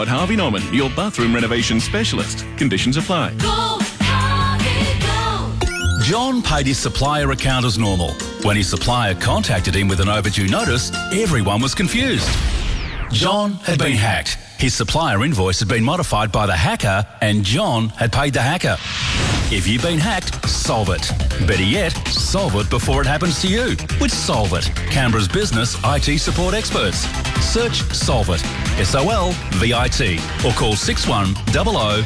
Now at Harvey Norman, your bathroom renovation specialist. Conditions apply. Go, Harvey, go. John paid his supplier account as normal. When his supplier contacted him with an overdue notice, everyone was confused. John had been hacked. His supplier invoice had been modified by the hacker and John had paid the hacker. If you've been hacked, solve it. Better yet, solve it before it happens to you with Solve It, Canberra's business IT support experts. Search Solve It, SOLVIT, or call 6100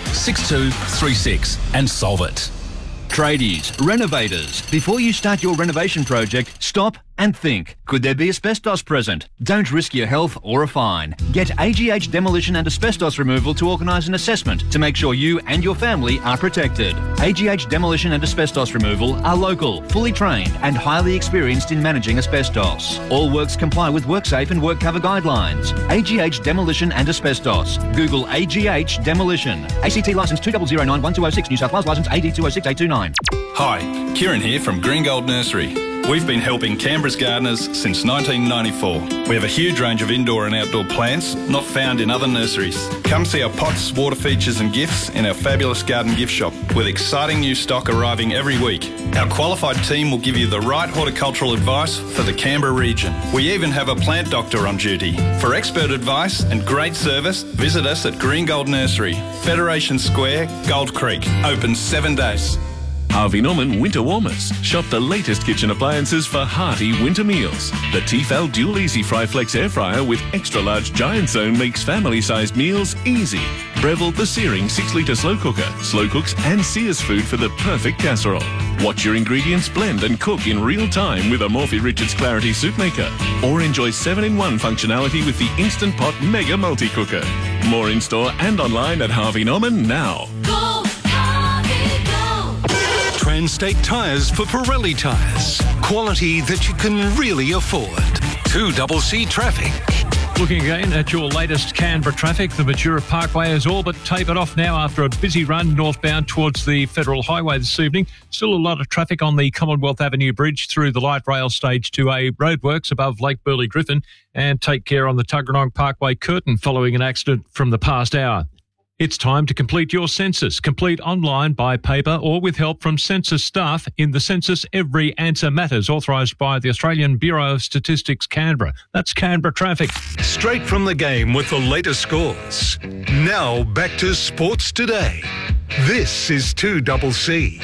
6236 and solve it. Tradies, renovators, before you start your renovation project, stop and think. Could there be asbestos present? Don't risk your health or a fine. Get AGH Demolition and Asbestos Removal to organise an assessment to make sure you and your family are protected. AGH Demolition and Asbestos Removal are local, fully trained and highly experienced in managing asbestos. All works comply with WorkSafe and WorkCover guidelines. AGH Demolition and Asbestos. Google AGH Demolition. ACT licence 2009-1206, New South Wales licence AD 206829. Hi, Kieran here from Green Gold Nursery. We've been helping Canberra's gardeners since 1994. We have a huge range of indoor and outdoor plants not found in other nurseries. Come see our pots, water features and gifts in our fabulous garden gift shop with exciting new stock arriving every week. Our qualified team will give you the right horticultural advice for the Canberra region. We even have a plant doctor on duty. For expert advice and great service, visit us at Green Gold Nursery, Federation Square, Gold Creek. Open 7 days. Harvey Norman Winter Warmers. Shop the latest kitchen appliances for hearty winter meals. The Tefal Dual Easy Fry Flex Air Fryer with extra large giant zone makes family-sized meals easy. Breville the Searing 6-litre slow cooker. Slow cooks and sears food for the perfect casserole. Watch your ingredients blend and cook in real time with a Morphy Richards Clarity Soup Maker. Or enjoy 7-in-1 functionality with the Instant Pot Mega Multi-Cooker. More in-store and online at Harvey Norman now. Go, Harvey, go. Trans-State Tyres for Pirelli tyres. Quality that you can really afford. 2CC Traffic. Looking again at your latest Canberra traffic, the Matura Parkway is all but tapered off now after a busy run northbound towards the Federal Highway this evening. Still a lot of traffic on the Commonwealth Avenue Bridge through the light rail stage 2A roadworks above Lake Burley Griffin, and take care on the Tuggeranong Parkway Curtin following an accident from the past hour. It's time to complete your census. Complete online, by paper, or with help from census staff in the Census Every Answer Matters, authorised by the Australian Bureau of Statistics, Canberra. That's Canberra Traffic. Straight from the game with the latest scores. Now back to Sports Today. This is 2CC.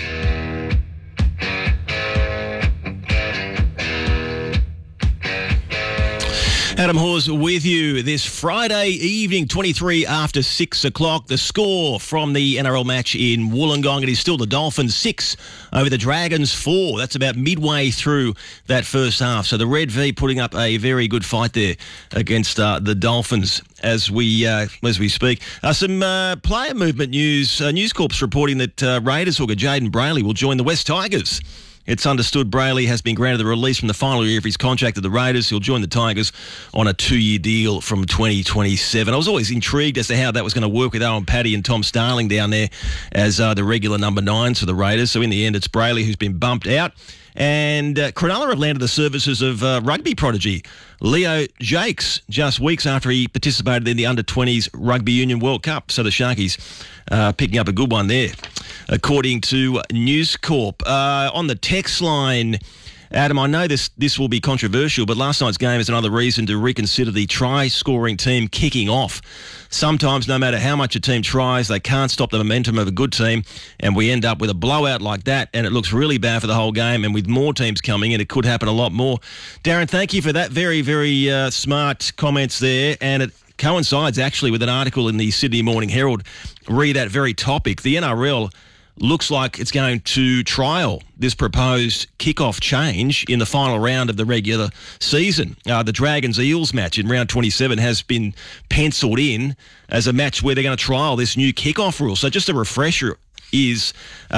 Adam Hawes with you this Friday evening, 23 after 6 o'clock. The score from the NRL match in Wollongong, it is still the Dolphins 6 over the Dragons 4. That's about midway through that first half. So the Red V putting up a very good fight there against the Dolphins as we speak. Some player movement news. News Corp's reporting that Raiders hooker Jayden Brailey will join the West Tigers. It's understood Brailey has been granted the release from the final year of his contract at the Raiders. He'll join the Tigers on a 2-year deal from 2027. I was always intrigued as to how that was going to work with Owen Paddy and Tom Starling down there as the regular number 9s for the Raiders. So in the end, it's Brailey who's been bumped out. And Cronulla have landed the services of rugby prodigy Leo Jakes just weeks after he participated in the Under-20s Rugby Union World Cup. So the Sharkies picking up a good one there, according to News Corp. On the text line, Adam, I know this will be controversial, but last night's game is another reason to reconsider the try-scoring team kicking off. Sometimes, no matter how much a team tries, they can't stop the momentum of a good team, and we end up with a blowout like that, and it looks really bad for the whole game, and with more teams coming in, it could happen a lot more. Darren, thank you for that very, very smart comments there, and it coincides actually with an article in the Sydney Morning Herald re that very topic. The NRL looks like it's going to trial this proposed kickoff change in the final round of the regular season. The Dragons-Eels match in round 27 has been penciled in as a match where they're going to trial this new kickoff rule. So just a refresher is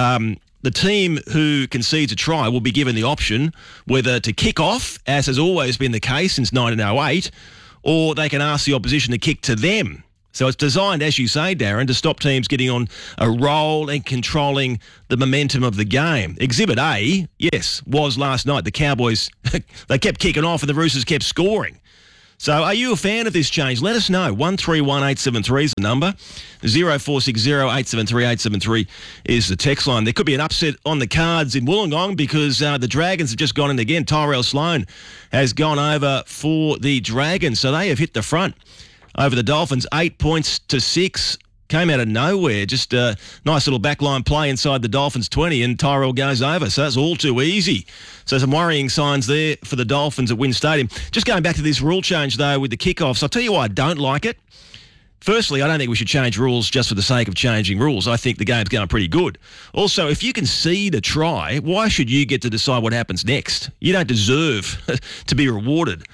the team who concedes a try will be given the option whether to kick off, as has always been the case since 1908, or they can ask the opposition to kick to them. So it's designed, as you say, Darren, to stop teams getting on a roll and controlling the momentum of the game. Exhibit A, yes, was last night. The Cowboys, they kept kicking off and the Roosters kept scoring. So are you a fan of this change? Let us know. 131873 is the number. 0460 873 873 is the text line. There could be an upset on the cards in Wollongong because the Dragons have just gone in again. Tyrell Sloan has gone over for the Dragons. So they have hit the front over the Dolphins, 8 points to 6. Came out of nowhere. Just a nice little backline play inside the Dolphins 20 and Tyrell goes over. So that's all too easy. So some worrying signs there for the Dolphins at WIN Stadium. Just going back to this rule change, though, with the kickoffs, I'll tell you why I don't like it. Firstly, I don't think we should change rules just for the sake of changing rules. I think the game's going pretty good. Also, if you concede a try, why should you get to decide what happens next? You don't deserve to be rewarded.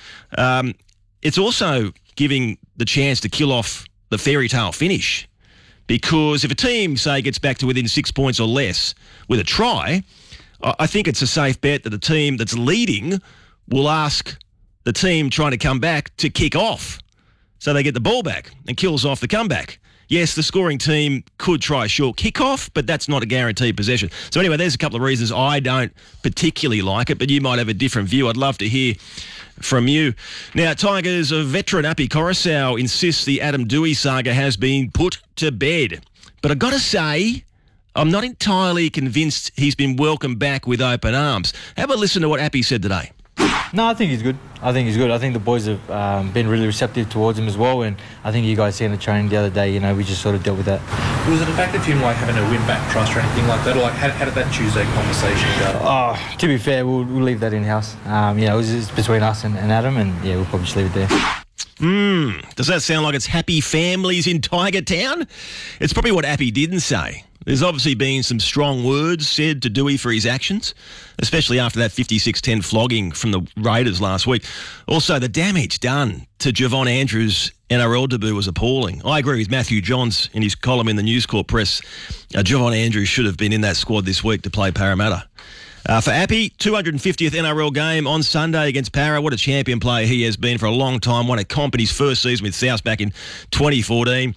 It's also giving the chance to kill off the fairy tale finish. Because if a team, say, gets back to within 6 points or less with a try, I think it's a safe bet that the team that's leading will ask the team trying to come back to kick off. So they get the ball back and kills off the comeback. Yes, the scoring team could try a short kickoff, but that's not a guaranteed possession. So anyway, there's a couple of reasons I don't particularly like it, but you might have a different view. I'd love to hear from you. Now, Tigers veteran Api Coruscant insists the Adam Doueihi saga has been put to bed. But I've got to say, I'm not entirely convinced he's been welcomed back with open arms. Have a listen to what Api said today. No, I think he's good. I think the boys have been really receptive towards him as well, and I think you guys see in the training the other day, we just sort of dealt with that. Was it a fact of him having a win back trust or anything like that, or how did that Tuesday conversation go? To be fair, we'll leave that in house. It's between us and Adam, and we'll probably just leave it there. Does that sound like it's happy families in Tiger Town? It's probably what Api didn't say. There's obviously been some strong words said to Doueihi for his actions, especially after that 56-10 flogging from the Raiders last week. Also, the damage done to Javon Andrews' NRL debut was appalling. I agree with Matthew Johns in his column in the News Corp Press. Javon Andrews should have been in that squad this week to play Parramatta. For Api, 250th NRL game on Sunday against Para. What a champion player he has been for a long time. Won a comp in his first season with South back in 2014.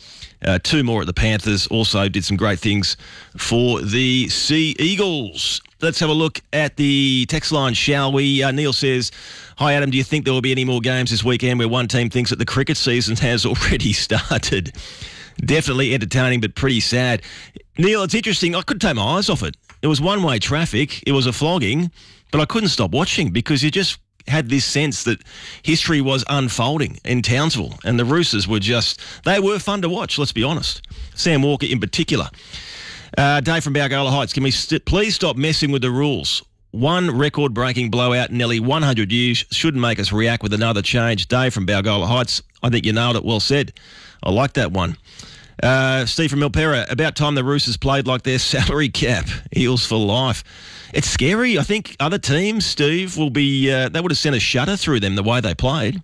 2 more at the Panthers. Also did some great things for the Sea Eagles. Let's have a look at the text line, shall we? Neil says, hi, Adam, do you think there will be any more games this weekend where one team thinks that the cricket season has already started? Definitely entertaining, but pretty sad. Neil, it's interesting. I couldn't take my eyes off it. It was one-way traffic. It was a flogging, but I couldn't stop watching because you just had this sense that history was unfolding in Townsville, and the Roosters they were fun to watch, let's be honest. Sam Walker in particular. Dave from Balgowlah Heights, can we please stop messing with the rules? One record-breaking blowout in nearly 100 years shouldn't make us react with another change. Dave from Balgowlah Heights, I think you nailed it, well said. I like that one. Steve from Milpera, about time the Roosters played like their salary cap. Eels for life. It's scary. I think other teams, Steve, will be... they would have sent a shudder through them the way they played.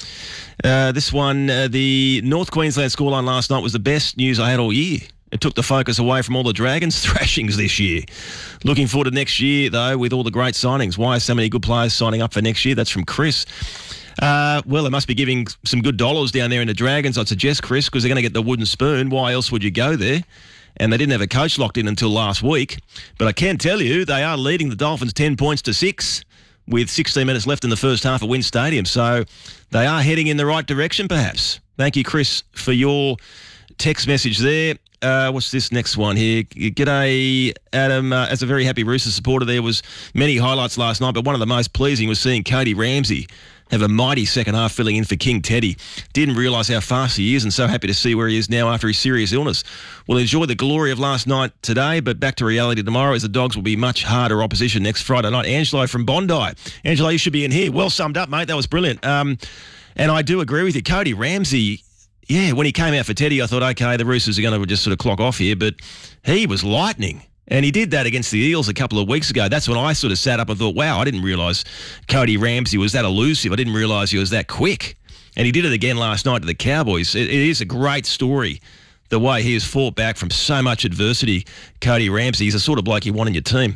This one, the North Queensland scoreline last night was the best news I had all year. It took the focus away from all the Dragons thrashings this year. Looking forward to next year, though, with all the great signings. Why are so many good players signing up for next year? That's from Chris. Well, they must be giving some good dollars down there in the Dragons, I'd suggest, Chris, because they're going to get the wooden spoon. Why else would you go there? And they didn't have a coach locked in until last week. But I can tell you they are leading the Dolphins 10 points to 6 with 16 minutes left in the first half at WIN Stadium. So they are heading in the right direction, perhaps. Thank you, Chris, for your text message there. What's this next one here? G'day, Adam. As a very happy Roosters supporter, there was many highlights last night, but one of the most pleasing was seeing Cody Ramsey have a mighty second half filling in for King Teddy. Didn't realise how fast he is and so happy to see where he is now after his serious illness. We'll enjoy the glory of last night today, but back to reality tomorrow as the Dogs will be much harder opposition next Friday night. Angelo from Bondi. Angelo, you should be in here. Well summed up, mate. That was brilliant. And I do agree with you. Cody Ramsey, yeah, when he came out for Teddy, I thought, okay, the Roosters are going to just sort of clock off here, but he was lightning. And he did that against the Eels a couple of weeks ago. That's when I sort of sat up and thought, wow, I didn't realise Cody Ramsey was that elusive. I didn't realise he was that quick. And he did it again last night to the Cowboys. It is a great story, the way he has fought back from so much adversity. Cody Ramsey, he's the sort of bloke you want in your team.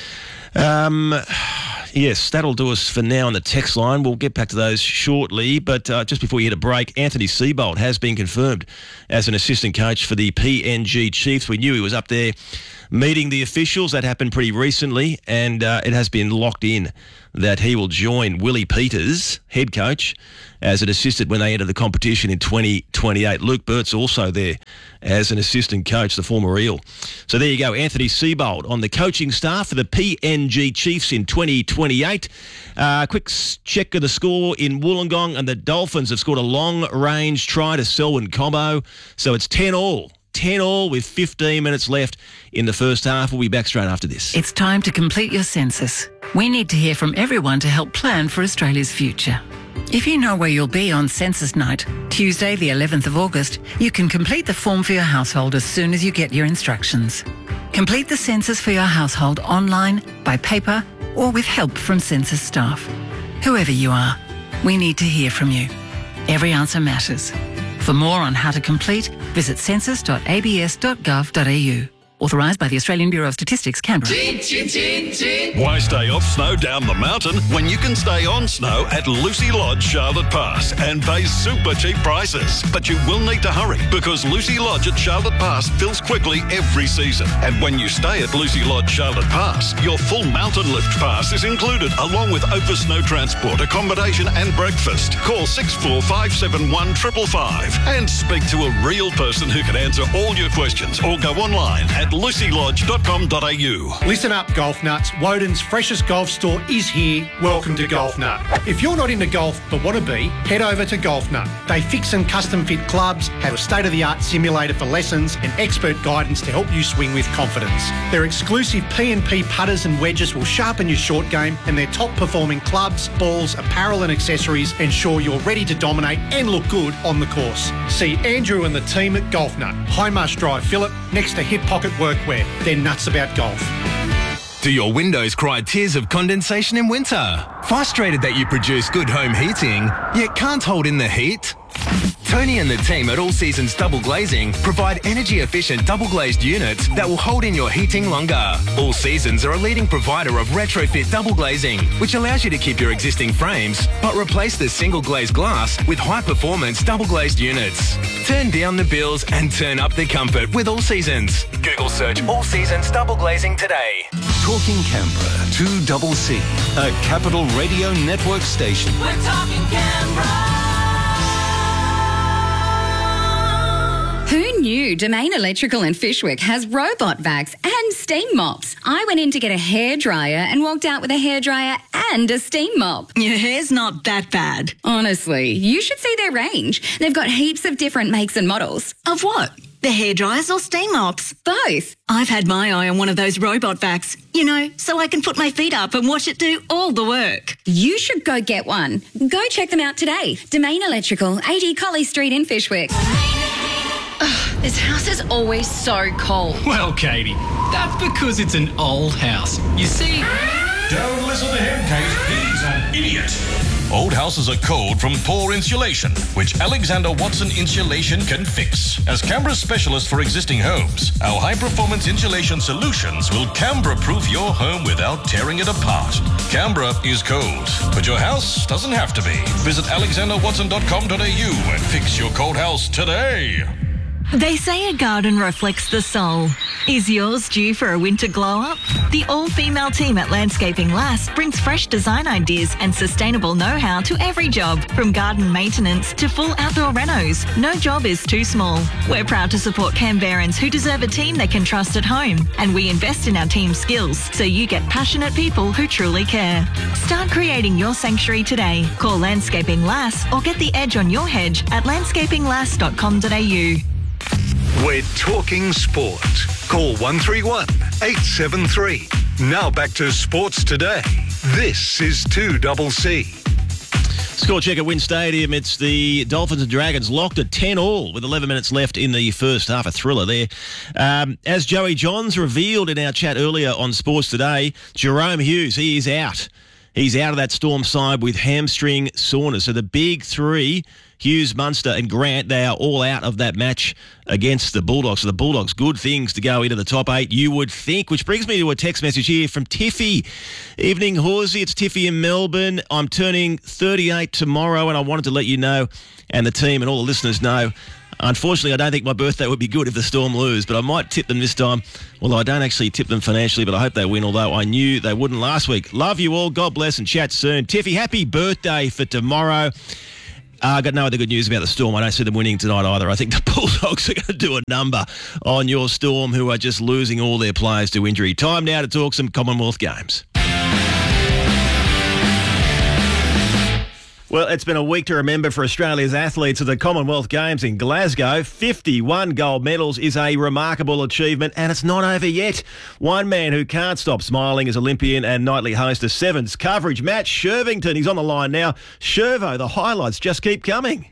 Yes, that'll do us for now on the text line. We'll get back to those shortly. But just before we hit a break, Anthony Seibold has been confirmed as an assistant coach for the PNG Chiefs. We knew he was up there meeting the officials. That happened pretty recently, and it has been locked in that he will join Willie Peters, head coach, as an assistant when they entered the competition in 2028. Luke Burt's also there as an assistant coach, the former Eel. So there you go, Anthony Seibold on the coaching staff for the PNG Chiefs in 2028. Quick check of the score in Wollongong, and the Dolphins have scored a long-range try to Selwyn Cobbo. So it's 10-all. 10-all with 15 minutes left in the first half. We'll be back straight after this. It's time to complete your census. We need to hear from everyone to help plan for Australia's future. If you know where you'll be on census night, Tuesday the 11th of August, you can complete the form for your household as soon as you get your instructions. Complete the census for your household online, by paper, or with help from census staff. Whoever you are, we need to hear from you. Every answer matters. For more on how to complete, visit census.abs.gov.au. Authorised by the Australian Bureau of Statistics, Canberra. Why stay off snow down the mountain when you can stay on snow at Lucy Lodge, Charlotte Pass, and pay super cheap prices? But you will need to hurry, because Lucy Lodge at Charlotte Pass fills quickly every season. And when you stay at Lucy Lodge, Charlotte Pass, your full mountain lift pass is included, along with over snow transport, accommodation and breakfast. Call 6457 555 and speak to a real person who can answer all your questions, or go online at lucylodge.com.au. Listen up, golf nuts. Woden's freshest golf store is here. Welcome to Golf Nut. If you're not into golf but want to be, head over to Golf Nut. They fix and custom fit clubs, have a state-of-the-art simulator for lessons, and expert guidance to help you swing with confidence. Their exclusive P&P putters and wedges will sharpen your short game, and their top-performing clubs, balls, apparel and accessories ensure you're ready to dominate and look good on the course. See Andrew and the team at Golf Nut, High Marsh Drive, Phillip, next to Hip Pocket Workwear. They're nuts about golf. Do your windows cry tears of condensation in winter? Frustrated that you produce good home heating, yet can't hold in the heat? Tony and the team at All Seasons Double Glazing provide energy-efficient double-glazed units that will hold in your heating longer. All Seasons are a leading provider of retrofit double glazing, which allows you to keep your existing frames, but replace the single-glazed glass with high-performance double-glazed units. Turn down the bills and turn up the comfort with All Seasons. Google search All Seasons Double Glazing today. Talking Canberra, 2CC, a Capital Radio Network station. We're talking Canberra. Who knew Domain Electrical in Fishwick has robot vacs and steam mops? I went in to get a hairdryer and walked out with a hairdryer and a steam mop. Your hair's not that bad. Honestly, you should see their range. They've got heaps of different makes and models. Of what? The hairdryers or steam mops? Both. I've had my eye on one of those robot vacs, so I can put my feet up and watch it do all the work. You should go get one. Go check them out today. Domain Electrical, 80 Colley Street in Fishwick. This house is always so cold. Well, Katie, that's because it's an old house. You see... Don't listen to him, Kate. He's an idiot. Old houses are cold from poor insulation, which Alexander Watson Insulation can fix. As Canberra's specialist for existing homes, our high-performance insulation solutions will Canberra-proof your home without tearing it apart. Canberra is cold, but your house doesn't have to be. Visit alexanderwatson.com.au and fix your cold house today. They say a garden reflects the soul. Is yours due for a winter glow-up? The all-female team at Landscaping Lass brings fresh design ideas and sustainable know-how to every job, from garden maintenance to full outdoor renos. No job is too small. We're proud to support Canberrans who deserve a team they can trust at home, and we invest in our team's skills so you get passionate people who truly care. Start creating your sanctuary today. Call Landscaping Lass or get the edge on your hedge at landscapinglass.com.au. We're talking sport. Call 131 873. Now back to Sports Today. This is 2CC. Score check at Wynn Stadium. It's the Dolphins and Dragons locked at 10-all with 11 minutes left in the first half. A thriller there. As Joey Johns revealed in our chat earlier on Sports Today, Jerome Hughes, he is out. He's out of that Storm side with hamstring soreness. So the big three, Hughes, Munster and Grant, they are all out of that match against the Bulldogs. So the Bulldogs, good things to go into the top 8, you would think, which brings me to a text message here from Tiffy. Evening, Horsey. It's Tiffy in Melbourne. I'm turning 38 tomorrow, and I wanted to let you know, and the team and all the listeners know, unfortunately, I don't think my birthday would be good if the Storm lose, but I might tip them this time. Well, I don't actually tip them financially, but I hope they win, although I knew they wouldn't last week. Love you all. God bless and chat soon. Tiffy, happy birthday for tomorrow. Got no other good news about the Storm. I don't see them winning tonight either. I think the Bulldogs are going to do a number on your Storm, who are just losing all their players to injury. Time now to talk some Commonwealth Games. Well, it's been a week to remember for Australia's athletes at the Commonwealth Games in Glasgow. 51 gold medals is a remarkable achievement, and it's not over yet. One man who can't stop smiling is Olympian and nightly host of Sevens coverage, Matt Shervington. He's on the line now. Shervo, the highlights just keep coming.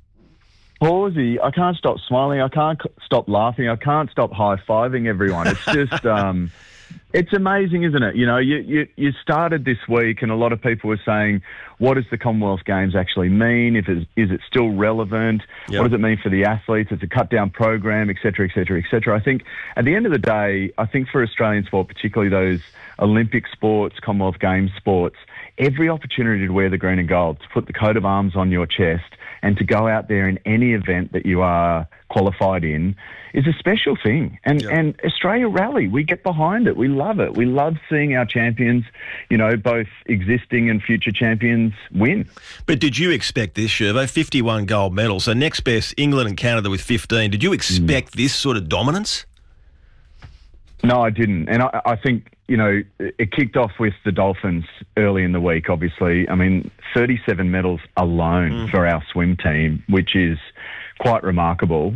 Pawsey, I can't stop smiling. I can't stop laughing. I can't stop high-fiving everyone. It's just... It's amazing, isn't it? You know, you started this week and a lot of people were saying, what does the Commonwealth Games actually mean? Is it still relevant? Yep. What does it mean for the athletes? It's a cut-down program, et cetera, et cetera, et cetera. I think at the end of the day, I think for Australian sport, particularly those Olympic sports, Commonwealth Games sports, every opportunity to wear the green and gold, to put the coat of arms on your chest and to go out there in any event that you are qualified in is a special thing. And Australia Rally, we get behind it. We love it. We love seeing our champions, you know, both existing and future champions win. But did you expect this, Shervo? 51 gold medals. So next best, England and Canada with 15. Did you expect this sort of dominance? No, I didn't. And I think, you know, it kicked off with the Dolphins early in the week, obviously. I mean, 37 medals alone for our swim team, which is quite remarkable.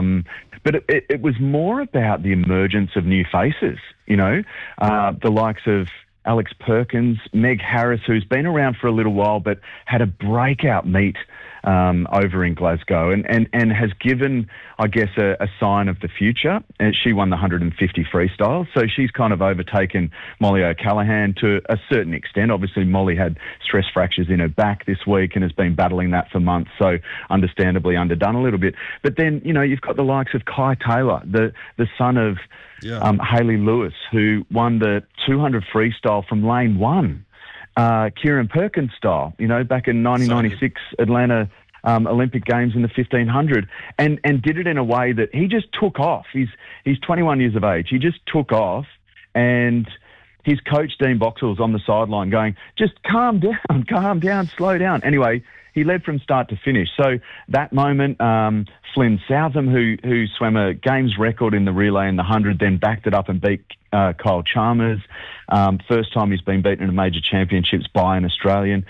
But it was more about the emergence of new faces, you know, the likes of Alex Perkins, Meg Harris, who's been around for a little while but had a breakout meet over in Glasgow and has given, I guess, a sign of the future. And she won the 150 freestyle, so she's kind of overtaken Molly O'Callaghan to a certain extent. Obviously, Molly had stress fractures in her back this week and has been battling that for months, so understandably underdone a little bit. But then, you know, you've got the likes of Kai Taylor, the son of Hayley Lewis, who won the 200 freestyle from lane one. Kieran Perkins style, you know, back in 1996 Atlanta Olympic Games in the 1500, and did it in a way that he just took off. He's 21 years of age. He just took off, and his coach Dean Boxall's on the sideline going, just calm down, slow down. Anyway, he led from start to finish. So that moment, Flynn Southam, who swam a games record in the relay in the 100, then backed it up and beat Kyle Chalmers. First time he's been beaten in a major championships by an Australian.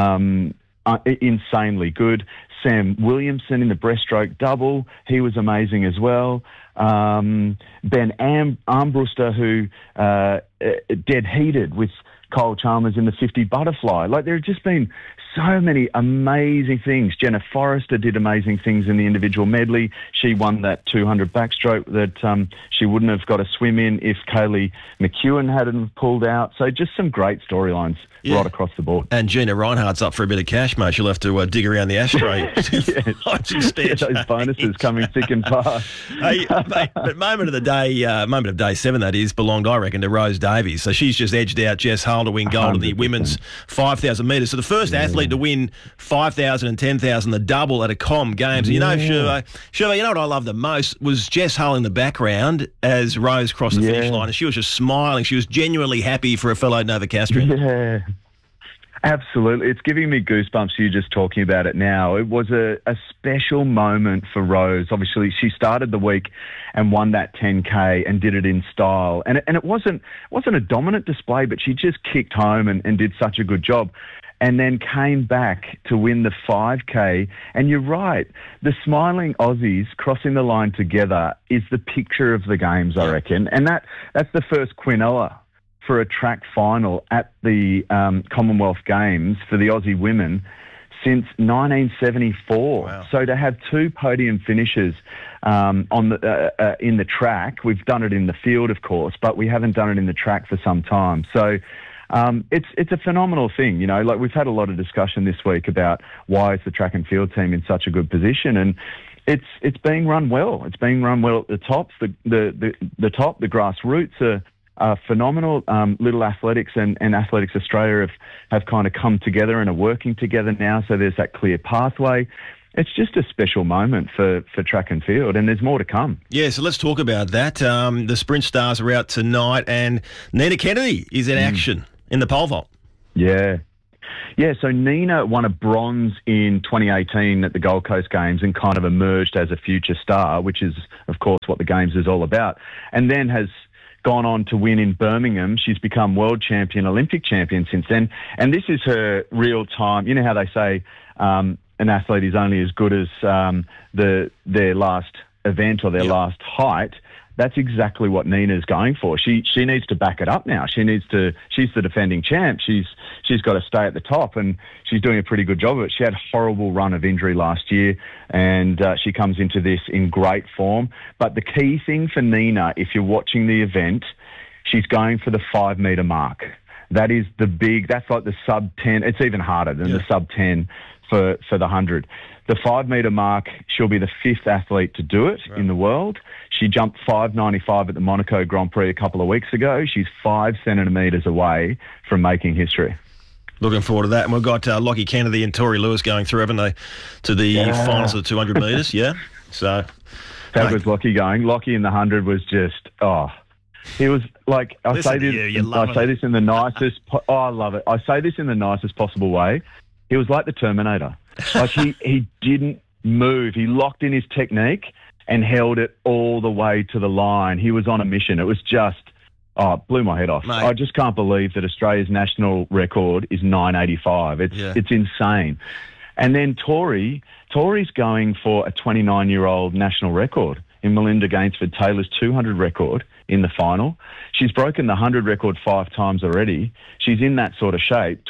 Insanely good. Sam Williamson in the breaststroke double. He was amazing as well. Ben Armbruster, who dead heated with Kyle Chalmers in the 50 butterfly. Like, there have just been so many amazing things. Jenna Forrester did amazing things in the individual medley. She won that 200 backstroke that she wouldn't have got a swim in if Kaylee McEwen hadn't pulled out. So just some great storylines right across the board. And Gina Reinhardt's up for a bit of cash, mate. She'll have to dig around the ashtray. Those bonuses coming thick and fast. Hey, mate, but moment of day 7, that is, belonged, I reckon, to Rose Davies. So she's just edged out Jess Hull to win gold in the women's 5,000 metres. So the first athlete to win 5,000 and 10,000, the double at a Com Games. And you know, Shervo, you know what I loved the most was Jess Hull in the background as Rose crossed the finish line, and she was just smiling. She was genuinely happy for a fellow Novocastrian. Yeah. Absolutely. It's giving me goosebumps, you just talking about it now. It was a special moment for Rose. Obviously, she started the week and won that 10K and did it in style. And it wasn't a dominant display, but she just kicked home and did such a good job. And then came back to win the 5K. And you're right, the smiling Aussies crossing the line together is the picture of the Games, I reckon. And that's the first quinella for a track final at the Commonwealth Games for the Aussie women since 1974. Wow. So to have two podium finishes in the track, we've done it in the field, of course, but we haven't done it in the track for some time. So it's a phenomenal thing, you know. Like, we've had a lot of discussion this week about why is the track and field team in such a good position, and it's being run well. It's being run well at the top. The top, the grassroots are phenomenal. Little Athletics and Athletics Australia have kind of come together and are working together now, so there's that clear pathway. It's just a special moment for track and field, and there's more to come. Yeah, so let's talk about that. The Sprint Stars are out tonight, and Nina Kennedy is in action in the pole vault. Yeah. Yeah, so Nina won a bronze in 2018 at the Gold Coast Games and kind of emerged as a future star, which is, of course, what the Games is all about, and then has gone on to win in Birmingham. She's become world champion, Olympic champion since then, and this is her real time. You know how they say an athlete is only as good as their last event or their last height. That's exactly what Nina's going for. She needs to back it up now. She's the defending champ. She's got to stay at the top, and she's doing a pretty good job of it. She had a horrible run of injury last year, and she comes into this in great form. But the key thing for Nina, if you're watching the event, she's going for the 5 metre mark. That is that's like the sub 10. It's even harder than the sub 10 for the 100. The 5 metre mark, she'll be the 5th athlete to do it in the world. She jumped 5.95 at the Monaco Grand Prix a couple of weeks ago. She's 5 centimetres away from making history. Looking forward to that. And we've got Lockie Kennedy and Tori Lewis going through, haven't they, to the finals of the 200 metres, So how good's Lockie going? Lockie in the 100 was just, he was like, I say this in the nicest, I love it. I say this in the nicest possible way. He was like the Terminator. Like he didn't move. He locked in his technique and held it all the way to the line. He was on a mission. It was just, it blew my head off. Mate. I just can't believe that Australia's national record is 9.85. It's insane. And then Tori's going for a 29-year-old national record in Melinda Gainsford-Taylor's 200 record in the final. She's broken the 100 record 5 times already. She's in that sort of shape.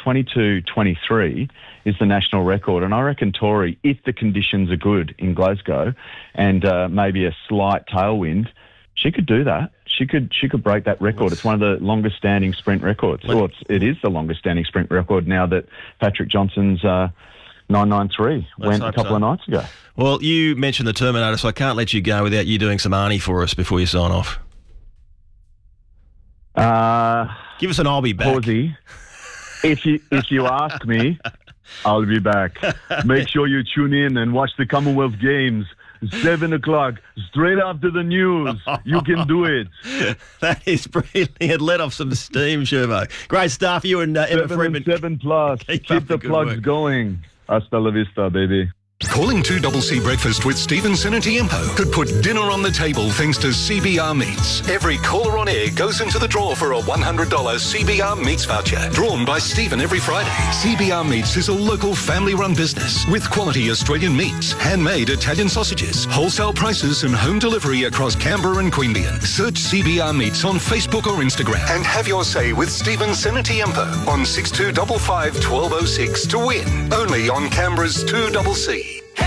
22.23 is the national record. And I reckon Tori, if the conditions are good in Glasgow and maybe a slight tailwind, she could do that. She could break that record. It's one of the longest standing sprint records. It is the longest standing sprint record now that Patrick Johnson's 9.93 went a couple of nights ago. Well, you mentioned the Terminator, so I can't let you go without you doing some Arnie for us before you sign off. Give us an I'll be back. Pawsy, if you ask me, I'll be back. Make sure you tune in and watch the Commonwealth Games. 7 o'clock, straight after the news. You can do it. That is brilliant. Let off some steam, Shervo. Great stuff. You and Emma Freedman. 7+. Keep the plugs going. Hasta la vista, baby. Calling 2CC Breakfast with Stephen Senatiempo could put dinner on the table thanks to CBR Meats. Every caller on air goes into the draw for a $100 CBR Meats voucher, drawn by Stephen every Friday. CBR Meats is a local family-run business with quality Australian meats, handmade Italian sausages, wholesale prices and home delivery across Canberra and Queanbeyan. Search CBR Meats on Facebook or Instagram and have your say with Stephen Senatiempo on 6255 1206 to win. Only on Canberra's 2CC.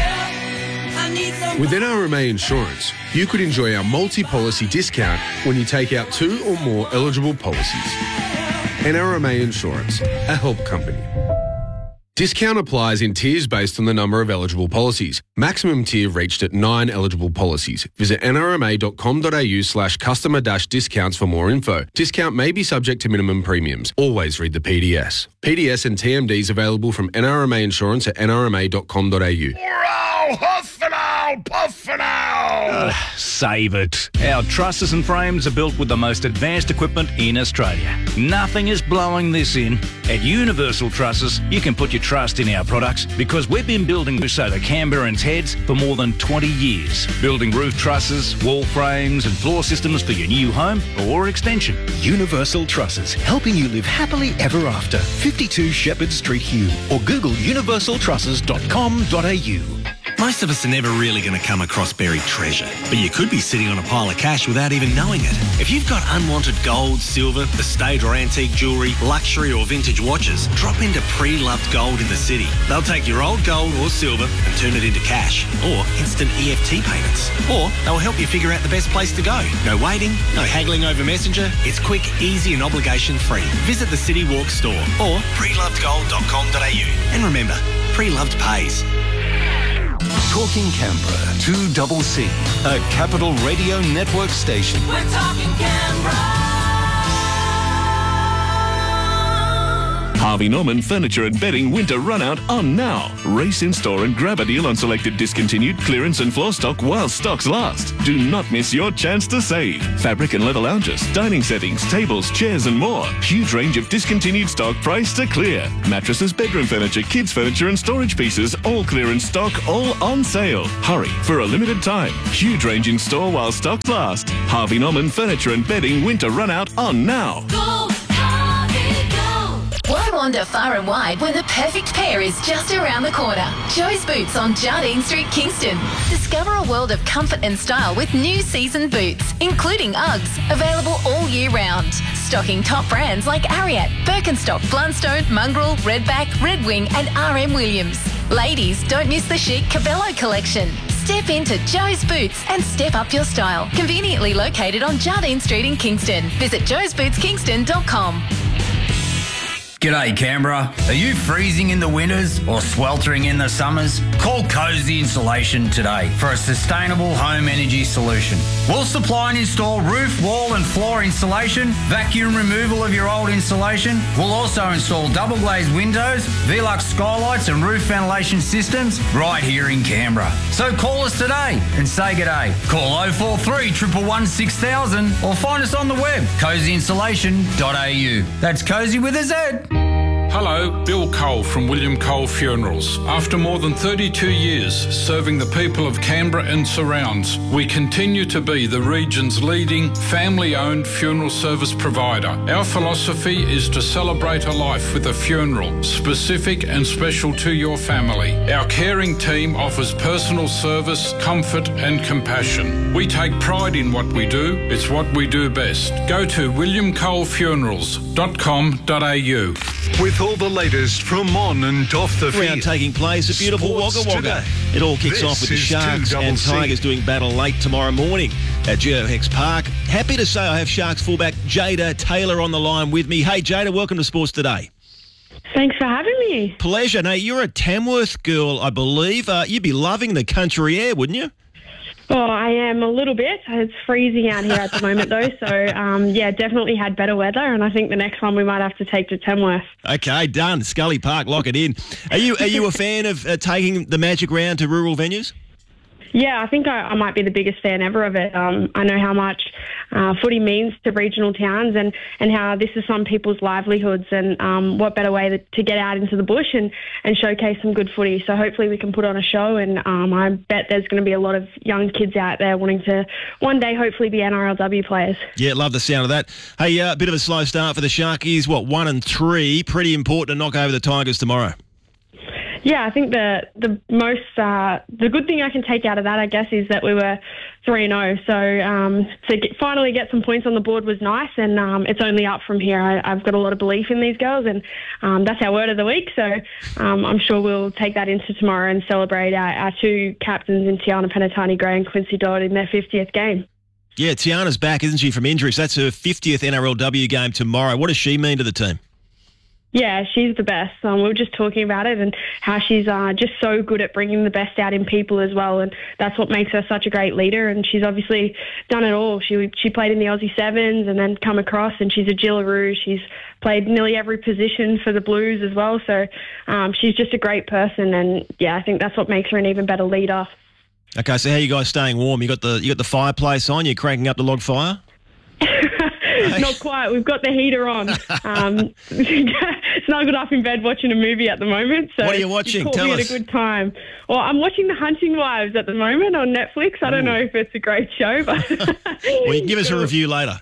With NRMA Insurance, you could enjoy our multi-policy discount when you take out 2 or more eligible policies. NRMA Insurance, a help company. Discount applies in tiers based on the number of eligible policies. Maximum tier reached at 9 eligible policies. Visit nrma.com.au/customer-discounts for more info. Discount may be subject to minimum premiums. Always read the PDS. PDS and TMDs available from NRMA Insurance at nrma.com.au. Puff and out! Save it. Our trusses and frames are built with the most advanced equipment in Australia. Nothing is blowing this in. At Universal Trusses, you can put your trust in our products because we've been building this over Canberrans' heads for more than 20 years. Building roof trusses, wall frames and floor systems for your new home or extension. Universal Trusses, helping you live happily ever after. 52 Shepherd Street, Hugh, or Google universaltrusses.com.au. Most of us are never really going to come across buried treasure, but you could be sitting on a pile of cash without even knowing it. If you've got unwanted gold, silver, estate or antique jewellery, luxury or vintage watches, drop into Pre-Loved Gold in the city. They'll take your old gold or silver and turn it into cash or instant EFT payments. Or they'll help you figure out the best place to go. No waiting, no haggling over Messenger. It's quick, easy and obligation-free. Visit the City Walk store or prelovedgold.com.au. And remember, Pre-Loved pays. Talking Canberra, 2CC, a Capital Radio Network station. We're talking Canberra. Harvey Norman Furniture and Bedding Winter Runout on now. Race in store and grab a deal on selected discontinued clearance and floor stock while stocks last. Do not miss your chance to save. Fabric and leather lounges, dining settings, tables, chairs and more. Huge range of discontinued stock priced to clear. Mattresses, bedroom furniture, kids furniture and storage pieces, all clearance stock, all on sale. Hurry for a limited time. Huge range in store while stocks last. Harvey Norman Furniture and Bedding Winter Runout on now. Go, Harvey, go! Why wander far and wide when the perfect pair is just around the corner? Joe's Boots on Jardine Street, Kingston. Discover a world of comfort and style with new season boots, including Uggs, available all year round. Stocking top brands like Ariat, Birkenstock, Blundstone, Mongrel, Redback, Red Wing and RM Williams. Ladies, don't miss the chic Cabello collection. Step into Joe's Boots and step up your style. Conveniently located on Jardine Street in Kingston. Visit joesbootskingston.com. G'day Canberra. Are you freezing in the winters or sweltering in the summers? Call Cozy Insulation today for a sustainable home energy solution. We'll supply and install roof, wall and floor insulation, vacuum removal of your old insulation. We'll also install double glazed windows, Velux skylights and roof ventilation systems right here in Canberra. So call us today and say g'day. Call 043 111 6000 or find us on the web, cozyinsulation.au. That's Cozy with a Z. Hello, Bill Cole from William Cole Funerals. After more than 32 years serving the people of Canberra and surrounds, we continue to be the region's leading family-owned funeral service provider. Our philosophy is to celebrate a life with a funeral, specific and special to your family. Our caring team offers personal service, comfort and compassion. We take pride in what we do. It's what we do best. Go to williamcolefunerals.com.au. With all the latest from on and off the field. Round taking place at beautiful Sports Wagga Wagga. Today. It all kicks This off with the is Sharks and 2CC. Tigers doing battle late tomorrow morning at GeoHex Park. Happy to say I have Sharks fullback Jada Taylor on the line with me. Hey Jada, welcome to Sports Today. Thanks for having me. Pleasure. Now, you're a Tamworth girl, I believe. You'd be loving the country air, wouldn't you? Oh, I am a little bit. It's freezing out here at the moment, though. So, yeah, definitely had better weather. And I think the next one we might have to take to Tamworth. Okay, done. Scully Park, lock it in. Are you a fan of taking the Magic Round to rural venues? Yeah, I think I might be the biggest fan ever of it. I know how much footy means to regional towns and how this is some people's livelihoods, and what better way to get out into the bush and showcase some good footy. So hopefully we can put on a show, and I bet there's going to be a lot of young kids out there wanting to one day hopefully be NRLW players. Yeah, love the sound of that. Hey, a bit of a slow start for the Sharkies. 1-3? Pretty important to knock over the Tigers tomorrow. Yeah, I think the good thing I can take out of that, I guess, is that we were 3-0. So finally get some points on the board was nice, and it's only up from here. I've got a lot of belief in these girls, and that's our word of the week. So I'm sure we'll take that into tomorrow and celebrate our two captains in Tiana Penatani-Gray and Quincy Dodd in their 50th game. Yeah, Tiana's back, isn't she, from injury? So that's her 50th NRLW game tomorrow. What does she mean to the team? Yeah, she's the best. We were just talking about it and how she's just so good at bringing the best out in people as well, and that's what makes her such a great leader. And she's obviously done it all. She played in the Aussie Sevens and then come across, and she's a Jillaroo. She's played nearly every position for the Blues as well. So she's just a great person, and yeah, I think that's what makes her an even better leader. Okay, so how are you guys staying warm? You got the fireplace on? You're cranking up the log fire? Not quite. We've got the heater on. Snuggled up in bed watching a movie at the moment. So what are you watching? Tell me at a good time. Well, I'm watching The Hunting Wives at the moment on Netflix. I don't know if it's a great show, but well, you can give us a review later.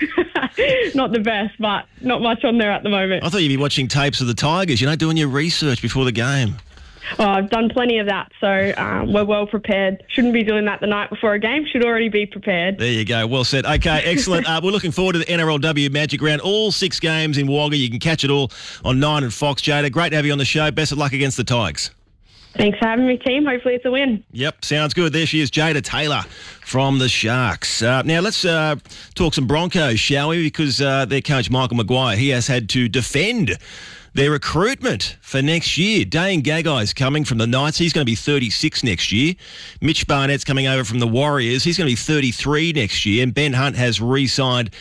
Not the best, but not much on there at the moment. I thought you'd be watching tapes of the Tigers, doing your research before the game. Oh, I've done plenty of that, so we're well prepared. Shouldn't be doing that the night before a game. Should already be prepared. There you go. Well said. Okay, excellent. We're looking forward to the NRLW Magic Round. All 6 games in Wagga. You can catch it all on 9 and Fox. Jada, great to have you on the show. Best of luck against the Tigers. Thanks for having me, team. Hopefully it's a win. Yep, sounds good. There she is, Jada Taylor from the Sharks. Now let's talk some Broncos, shall we? Because their coach, Michael Maguire, he has had to defend their recruitment for next year. Dane Gagai's coming from the Knights. He's going to be 36 next year. Mitch Barnett's coming over from the Warriors. He's going to be 33 next year. And Ben Hunt has re-signed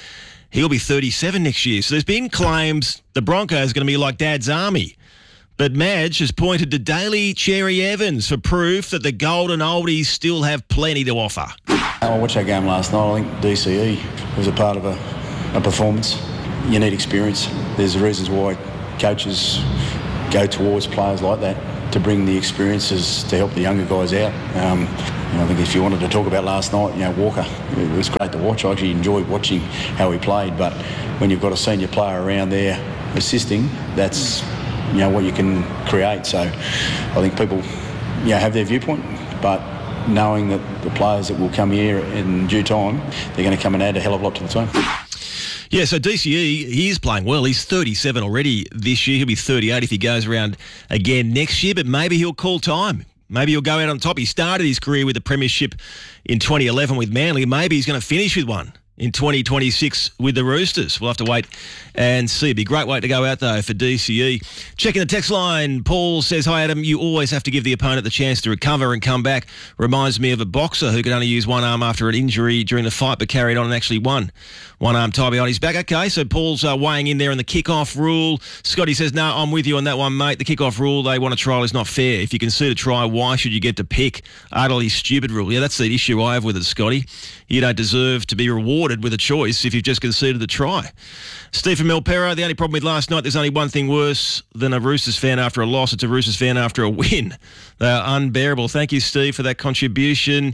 he'll be 37 next year. So there's been claims the Broncos are going to be like Dad's Army. But Madge has pointed to Daly Cherry Evans for proof that the Golden Oldies still have plenty to offer. I watched that game last night. I think DCE was a part of a performance. You need experience. There's reasons why coaches go towards players like that, to bring the experiences to help the younger guys out. I think if you wanted to talk about last night, Walker, it was great to watch. I actually enjoyed watching how he played, but when you've got a senior player around there assisting, that's what you can create. So I think people have their viewpoint, but knowing that the players that will come here in due time, they're going to come and add a hell of a lot to the team. Yeah, so DCE, he is playing well. He's 37 already this year. He'll be 38 if he goes around again next year, but maybe he'll call time. Maybe he'll go out on top. He started his career with the premiership in 2011 with Manly. Maybe he's going to finish with one in 2026 with the Roosters. We'll have to wait and see. It'd be a great way to go out, though, for DCE. Checking the text line, Paul says, "Hi, Adam. You always have to give the opponent the chance to recover and come back. Reminds me of a boxer who could only use one arm after an injury during the fight, but carried on and actually won. One arm tied behind his back." Okay, so Paul's weighing in there on the kick-off rule. Scotty says, "No, I'm with you on that one, mate. The kick-off rule they want to trial is not fair. If you concede a try, why should you get to pick? Utterly stupid rule." Yeah, that's the issue I have with it, Scotty. You don't deserve to be rewarded with a choice if you've just conceded the try. Steve from Melpera, the only problem with last night, there's only one thing worse than a Roosters fan after a loss. It's a Roosters fan after a win. They are unbearable. Thank you, Steve, for that contribution.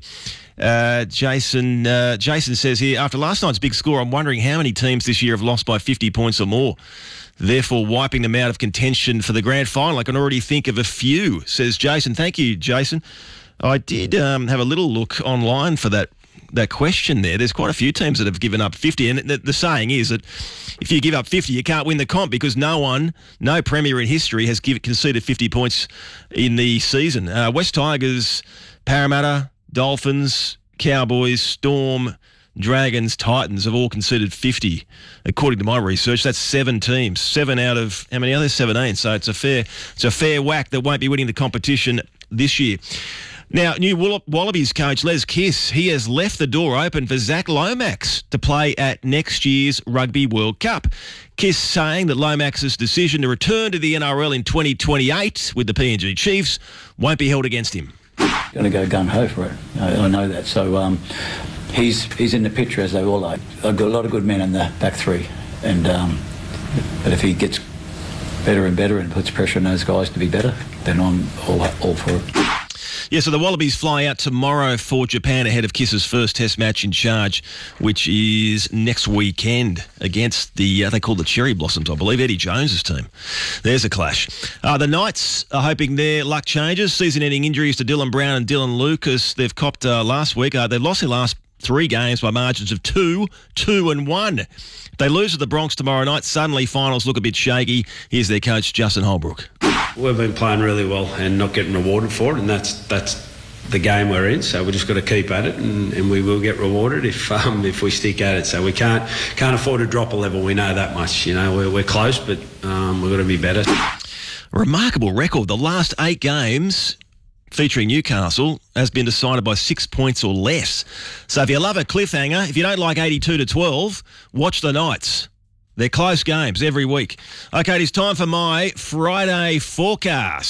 Jason says here, after last night's big score, I'm wondering how many teams this year have lost by 50 points or more, therefore wiping them out of contention for the grand final. I can already think of a few, says Jason. Thank you, Jason. I did have a little look online for that question there. There's quite a few teams that have given up 50, and the saying is that if you give up 50, you can't win the comp because no premier in history has conceded 50 points in the season. West Tigers, Parramatta, Dolphins, Cowboys, Storm, Dragons, Titans have all conceded 50. According to my research, that's 7 teams. 7 out of, how many others? 17. So it's a fair whack that won't be winning the competition this year. Now, new Wallabies coach Les Kiss, he has left the door open for Zach Lomax to play at next year's Rugby World Cup. Kiss saying that Lomax's decision to return to the NRL in 2028 with the PNG Chiefs won't be held against him. Going to go gung-ho for it. I know that. So he's in the picture, as they all are. I've got a lot of good men in the back three. And but if he gets better and better and puts pressure on those guys to be better, then I'm all for it. Yeah, so the Wallabies fly out tomorrow for Japan ahead of Kiss's first test match in charge, which is next weekend against they call the Cherry Blossoms, I believe, Eddie Jones's team. There's a clash. The Knights are hoping their luck changes. Season-ending injuries to Dylan Brown and Dylan Lucas they've copped last week. They've lost their last 3 games by margins of 2, 2 and 1. If they lose to the Bronx tomorrow night, suddenly finals look a bit shaky. Here's their coach, Justin Holbrook. We've been playing really well and not getting rewarded for it, and that's the game we're in. So we just got to keep at it, and we will get rewarded if we stick at it. So we can't afford to drop a level. We know that much. We're close, but we've got to be better. Remarkable record. The last 8 games featuring Newcastle has been decided by 6 points or less. So if you love a cliffhanger, if you don't like 82-12, watch the Knights. They're close games every week. Okay, it is time for my Friday forecast.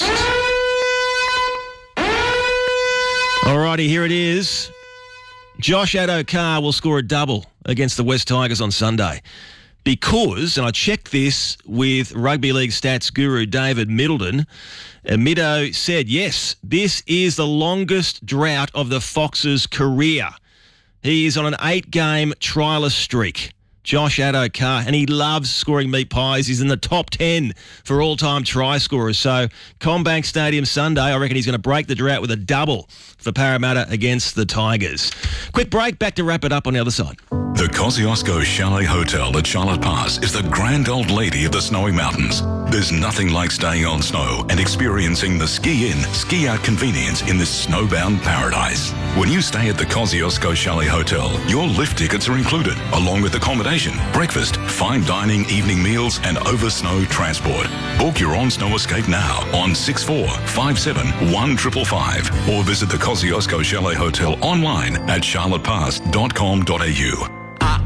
Alrighty, here it is. Josh Addo-Carr will score a double against the West Tigers on Sunday. Because, and I checked this with rugby league stats guru David Middleton, Middo said, yes, this is the longest drought of the Foxes' career. He is on an 8-game trialist streak. Josh Addo-Carr, and he loves scoring meat pies. He's in the top 10 for all-time try scorers. So, CommBank Stadium Sunday, I reckon he's going to break the drought with a double for Parramatta against the Tigers. Quick break, back to wrap it up on the other side. The Kosciuszko Chalet Hotel at Charlotte Pass is the grand old lady of the snowy mountains. There's nothing like staying on snow and experiencing the ski-in, ski-out convenience in this snowbound paradise. When you stay at the Kosciuszko Chalet Hotel, your lift tickets are included, along with accommodation, breakfast, fine dining, evening meals, and over-snow transport. Book your on-snow escape now on 6457-1555 or visit the Kosciuszko Chalet Hotel online at charlottepass.com.au.